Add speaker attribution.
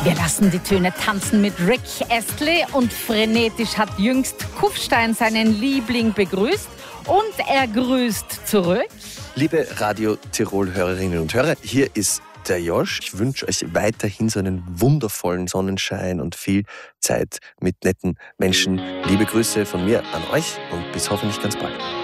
Speaker 1: Wir lassen die Töne tanzen mit Rick Astley und frenetisch hat jüngst Kufstein seinen Liebling begrüßt und er grüßt zurück.
Speaker 2: Liebe Radio Tirol-Hörerinnen und Hörer, hier ist der Josch. Ich wünsche euch weiterhin so einen wundervollen Sonnenschein und viel Zeit mit netten Menschen. Liebe Grüße von mir an euch und bis hoffentlich ganz bald.